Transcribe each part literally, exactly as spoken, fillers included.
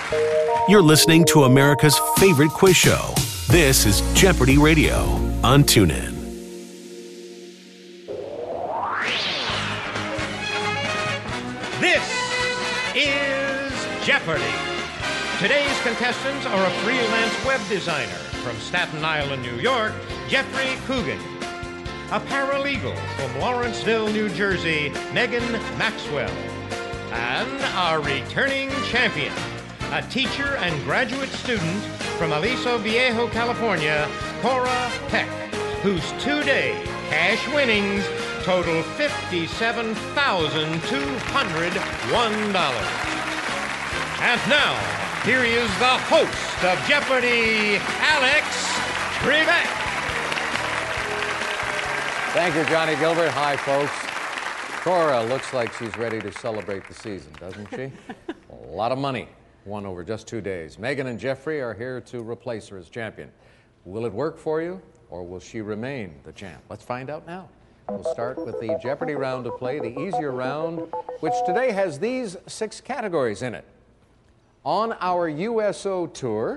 You're listening to America's favorite quiz show. This is Jeopardy Radio on TuneIn. This is Jeopardy! Today's contestants are a freelance web designer from Staten Island, New York, Jeffrey Coogan. A paralegal from Lawrenceville, New Jersey, Megan Maxwell. And our returning champion, a teacher and graduate student from Aliso Viejo, California, Cora Peck, whose two-day cash winnings total fifty-seven thousand two hundred one dollars. And now, here is the host of Jeopardy, Alex Trebek. Thank you, Johnny Gilbert. Hi, folks. Cora looks like she's ready to celebrate the season, doesn't she? A lot of money won over just two days. Megan and Jeffrey are here to replace her as champion. Will it work for you, or will she remain the champ? Let's find out now. We'll start with the Jeopardy round of play, the easier round, which today has these six categories in it. On our U S O tour.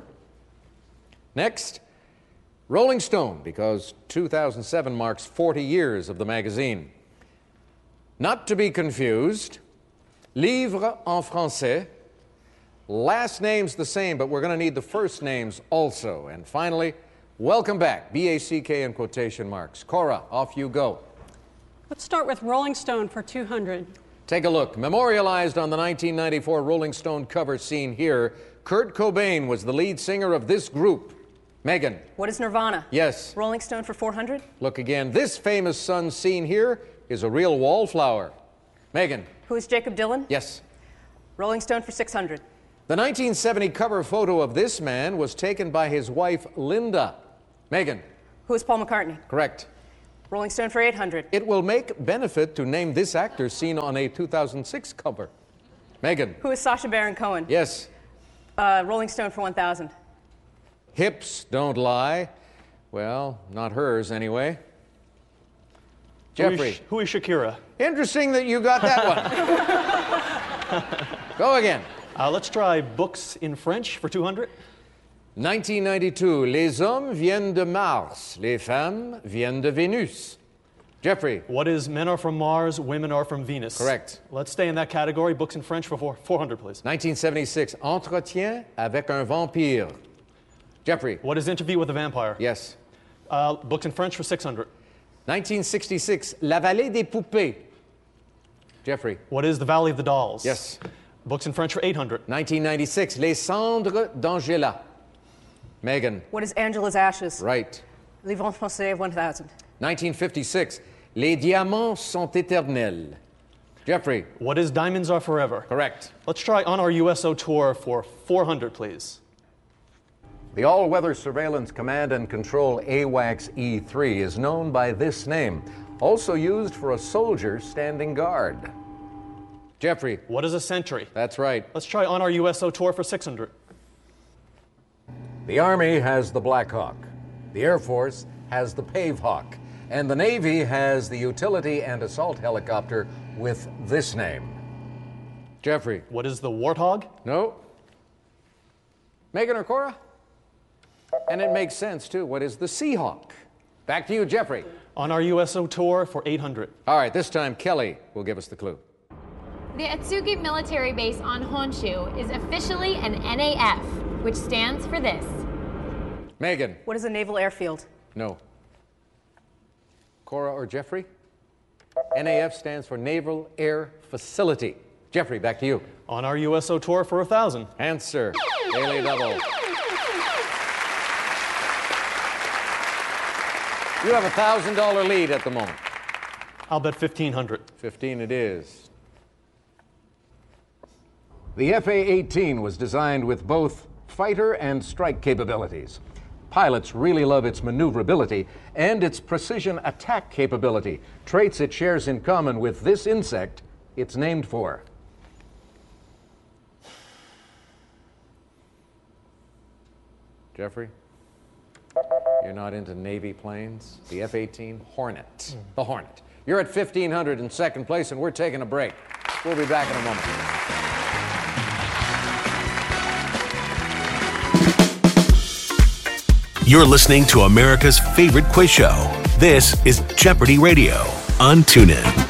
Next, Rolling Stone, because two thousand seven marks forty years of the magazine. Not to be confused, Livre en français. Last name's the same, but we're going to need the first names also. And finally, welcome back, B A C K in quotation marks. Cora, off you go. Let's start with Rolling Stone for two hundred. Take a look. Memorialized on the nineteen ninety-four Rolling Stone cover seen here, Kurt Cobain was the lead singer of this group. Megan. What is Nirvana? Yes. Rolling Stone for four hundred. Look again. This famous son seen here is a real wallflower. Megan. Who is Jacob Dylan? Yes. Rolling Stone for six hundred. The nineteen seventy cover photo of this man was taken by his wife, Linda. Megan. Who is Paul McCartney? Correct. Rolling Stone for eight hundred. It will make benefit to name this actor seen on a two thousand six cover. Megan. Who is Sacha Baron Cohen? Yes. Uh, Rolling Stone for one thousand. Hips don't lie. Well, not hers anyway. Jeffrey. Who is, who is Shakira? Interesting that you got that one. Go again. Uh, let's try Books in French for two hundred. nineteen ninety-two. Les hommes viennent de Mars. Les femmes viennent de Vénus. Jeffrey. What is Men Are From Mars, Women Are From Venus? Correct. Let's stay in that category. Books in French for four hundred, please. nineteen seventy-six. Entretien avec un vampire. Jeffrey. What is Interview with a Vampire? Yes. Uh, books in French for six hundred. nineteen sixty-six. La Vallée des Poupées. Jeffrey. What is The Valley of the Dolls? Yes. Books in French for eight hundred. nineteen ninety-six. Les Cendres d'Angela. Megan. What is Angela's Ashes? Right. Livre en français of one thousand. nineteen fifty-six. Les diamants sont éternels. Jeffrey. What is Diamonds Are Forever? Correct. Let's try On Our U S O Tour for four hundred, please. The All-Weather Surveillance Command and Control AWACS E three is known by this name, also used for a soldier standing guard. Jeffrey. What is a Sentry? That's right. Let's try On Our U S O Tour for six hundred. The Army has the Black Hawk, the Air Force has the Pave Hawk, and the Navy has the utility and assault helicopter with this name. Jeffrey. What is the Warthog? No. Megan or Cora? And it makes sense, too. What is the Seahawk? Back to you, Jeffrey. On Our U S O Tour for eight hundred. All right, this time Kelly will give us the clue. The Atsugi military base on Honshu is officially an N A F, which stands for this. Megan. What is a naval airfield? No. Cora or Jeffrey? N A F stands for Naval Air Facility. Jeffrey, back to you. On Our U S O Tour for one thousand. Answer. Daily double. You have a one thousand dollars lead at the moment. I'll bet fifteen hundred. fifteen it is. The F A eighteen was designed with both fighter and strike capabilities. Pilots really love its maneuverability and its precision attack capability, traits it shares in common with this insect it's named for. Jeffrey? You're not into Navy planes? The F eighteen Hornet. Mm. The Hornet. You're at fifteen hundred in second place, and we're taking a break. We'll be back in a moment. You're listening to America's favorite quiz show. This is Jeopardy Radio on TuneIn.